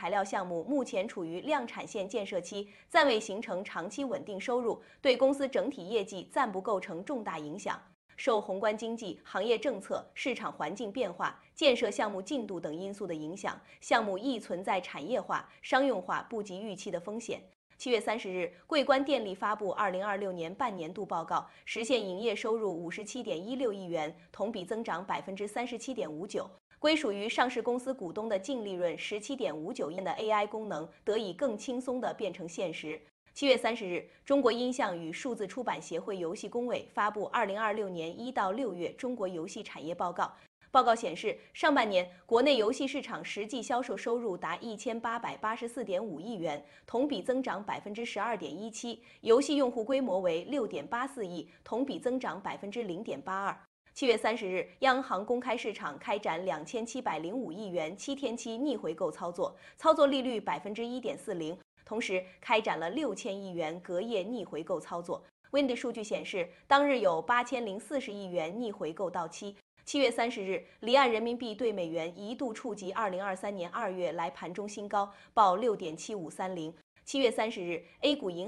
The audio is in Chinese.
材料项目目前处于量产线建设期，暂未形成长期稳定收入，对公司整体业绩暂不构成重大影响。受宏观经济、行业政策、市场环境变化、建设项目进度等因素的影响，项目亦存在产业化、商用化不及预期的风险。7月30日，桂冠电力发布2026年半年度报告，实现营业收入57.16亿元，同比增长37.59%。归属于上市公司股东的净利润17.59亿的 AI 功能得以更轻松地变成现实。7月30日，中国音像与数字出版协会游戏工委发布2026年1到6月中国游戏产业报告。报告显示，上半年国内游戏市场实际销售收入达1884.5亿元，同比增长12.17%，游戏用户规模为6.84亿，同比增长0.82%。7月30日，央行公开市场开展2705亿元7天期逆回购操作，操作利率1.40%，同时开展了6000亿元隔夜逆回购操作。Wind 数据显示，当日有8040亿元逆回购到期。7月30日，离岸人民币对美元一度触及2023年2月来盘中新高，报6.7530。7月30日，A 股银